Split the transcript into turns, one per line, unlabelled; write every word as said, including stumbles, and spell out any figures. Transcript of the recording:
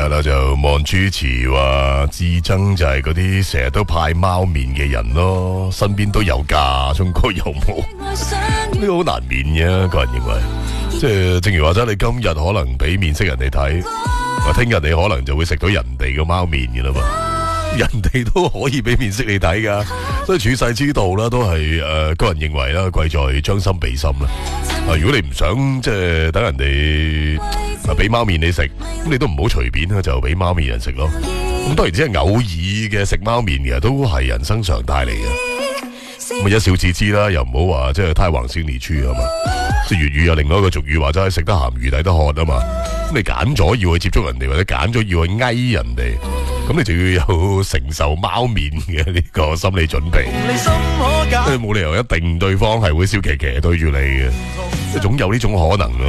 係啦，就望主持話至憎就係嗰啲成日都派貓面嘅人咯，身邊都有㗎，中國有冇？呢個好難免嘅，個人認為。即係正如話齋，你今日可能俾面色人哋睇，話聽日你可能就會食到人哋嘅貓面嘅啦嘛。人哋都可以俾面色你睇噶，所以處世之道啦，都係誒、呃、個人認為啦，貴在將心比心啦。啊，如果你唔想即係等人哋啊俾貓面你食，咁你都唔好隨便啦，就俾貓面人食咯。咁當然只係偶爾嘅食貓面嘅，都係人生常態嚟嘅。咁一笑置之啦，又唔好話即係太橫先而出啊嘛。即係粵語有另外一個俗語話齋，食得鹹魚抵得渴啊嘛。咁你揀咗要去接觸人哋，或者揀咗要去哀人哋，咁你就要有承受貓面嘅呢個心理準備。你冇理由一定對方係會笑騎騎對住你嘅，即係總有呢種可能咯。